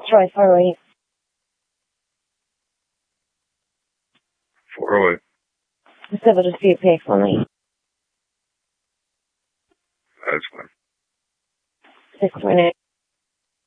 Try 408. 408. Just able to see you pay for me. That's fine. 618.